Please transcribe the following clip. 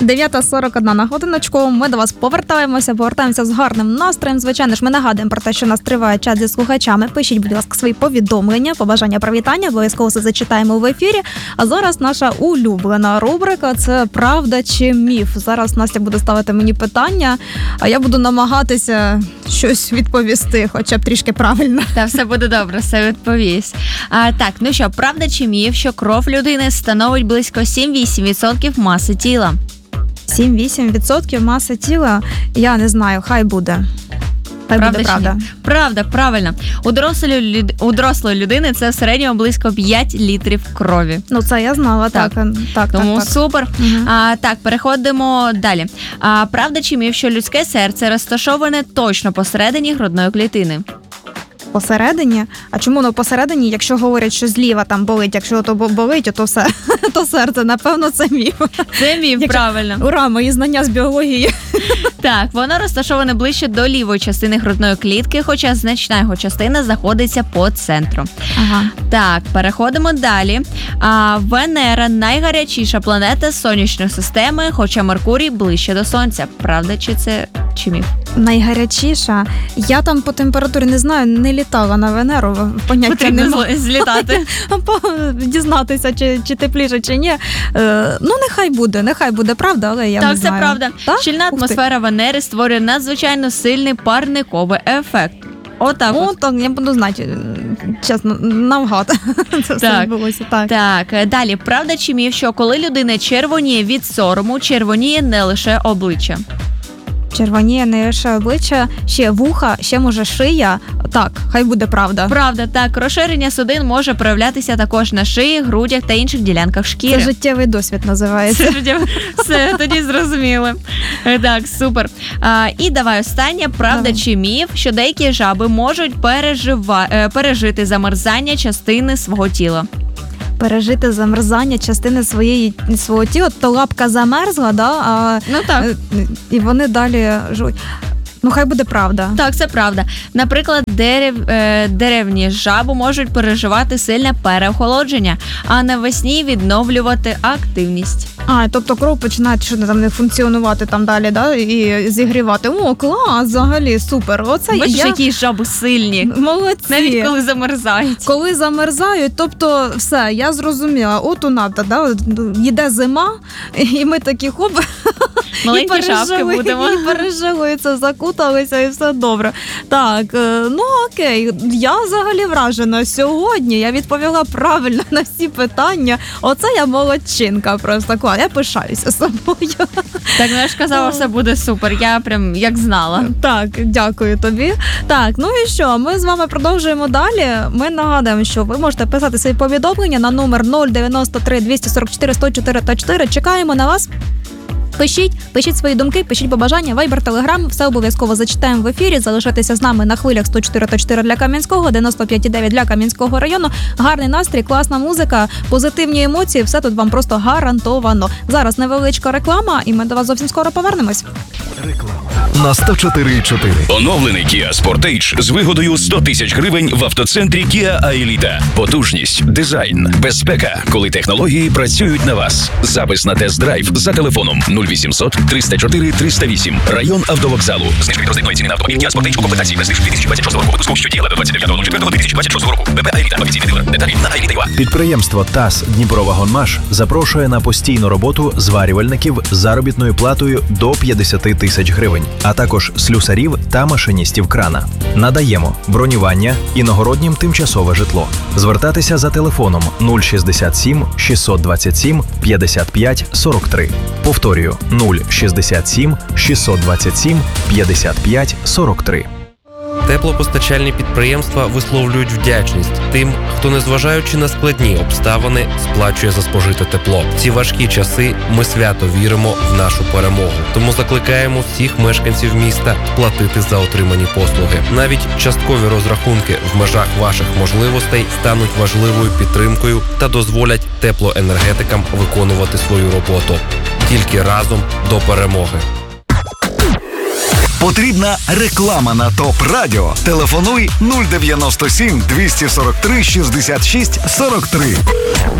9:41 на годиночку. Ми до вас повертаємося з гарним настроєм. Звичайно ж, ми нагадуємо про те, що у нас триває чат зі слухачами. Пишіть, будь ласка, свої повідомлення, побажання, привітання. Обов'язково все зачитаємо в ефірі. А зараз наша улюблена рубрика – це «Правда чи міф?». Зараз Настя буде ставити мені питання, а я буду намагатися щось відповісти, хоча б трішки правильно. Та все буде добре, все відповість. Так, ну що, правда чи міф, що кров людини становить близько 7-8% маси тіла? 7-8% маси тіла? Я не знаю, хай буде. Правда. Правда, правильно. У дорослої людини це в середньому близько 5 літрів крові. Ну, це я знала, так. Тому супер. Угу. Так, переходимо далі. Правда чи міф, що людське серце розташоване точно посередині грудної клітини? Посередині? А чому воно посередині, якщо говорять, що зліва там болить, якщо то болить, то все, то серце, напевно, це міф. Це міф, правильно. Ура, мої знання з біології. Так, воно розташоване ближче до лівої частини грудної клітки, хоча значна його частина знаходиться по центру. Ага. Так, переходимо далі. Венера – найгарячіша планета Сонячної системи, хоча Меркурій ближче до Сонця. Правда чи міф? Найгарячіша? Я там по температурі не знаю, не літала на Венеру, поняття немає. Потрібно злітати. Дізнатися, чи тепліше, чи ні. Ну, нехай буде правда, але я не знаю. Так, це правда. Так? Щільна атмосфера Венери створює надзвичайно сильний парниковий ефект. Отак. Так, я буду знати, чесно, навгад. Це все відбулося. Так, далі. Правда чи міф, що коли людина червоніє від сорому, червоніє не лише обличчя? Червоніє не лише обличчя, ще вуха, ще може шия. Так, хай буде правда. Правда, так. Розширення судин може проявлятися також на шиї, грудях та інших ділянках шкіри. Це життєвий досвід називається. Все, тоді зрозуміли. Так, супер. І давай останнє. Правда чи міф, що деякі жаби можуть пережити замерзання частини свого тіла? Пережити замерзання частини свого тіла, то лапка замерзла, да? Так. І вони далі живуть. Ну, хай буде правда. Так, це правда. Наприклад, деревні жаби можуть переживати сильне переохолодження, а навесні відновлювати активність. Тобто кров починає не функціонувати там далі, да? І зігрівати. О, клас, взагалі, супер. Бачиш, які жаби сильні. Молодці. Навіть коли замерзають. Коли замерзають, тобто все, я зрозуміла. От у нас, да, йде зима, і ми такі хоп, маленькі шапки будемо. І пережили, це закуталися, і все добре. Так, ну окей, я взагалі вражена сьогодні. Я відповіла правильно на всі питання. Оце я молодчинка просто. Клас, я пишаюся собою. Так, ну я ж казала, все буде супер. Я прям як знала. Так, дякую тобі. Так, ну і що, ми з вами продовжуємо далі. Ми нагадуємо, що ви можете писати свої повідомлення на номер 093 244 104 та 4. Чекаємо на вас. Пишіть свої думки, пишіть побажання, Viber, Telegram, все обов'язково зачитаємо в ефірі. Залишайтеся з нами на хвилях 104.4 для Кам'янського, 95.9 для Кам'янського району. Гарний настрій, класна музика, позитивні емоції, все тут вам просто гарантовано. Зараз невеличка реклама, і ми до вас зовсім скоро повернемось. На 104.4. Оновлений Kia Sportage з вигодою 100 тисяч гривень в автоцентрі Kia Aelita. Потужність, дизайн, безпека, коли технології працюють на вас. Запис на тест-драйв за телефоном 0800 304 308. Район автовокзалу. Знижки від роздрібної ціни на автомобіль Kia Sportage у комплектації без знижок 2026 року випуску, що діяла до 29.04.2026 року. БП Aelita. Офіційний дилер. Деталі на Aelita.ua. Підприємство ТАСС Дніпровагонмаш запрошує на постійну роботу зварювальників з заробітною платою до 50 тисяч гривень, а також слюсарів та машиністів крана. Надаємо бронювання, іногороднім тимчасове житло. Звертатися за телефоном 067 627 55 43. Повторюю, 067 627 55 43. Теплопостачальні підприємства висловлюють вдячність тим, хто, незважаючи на складні обставини, сплачує за спожите тепло. В ці важкі часи ми свято віримо в нашу перемогу. Тому закликаємо всіх мешканців міста платити за отримані послуги. Навіть часткові розрахунки в межах ваших можливостей стануть важливою підтримкою та дозволять теплоенергетикам виконувати свою роботу. Тільки разом до перемоги. Потрібна реклама на ТОП Радіо. Телефонуй 097 243 66 43.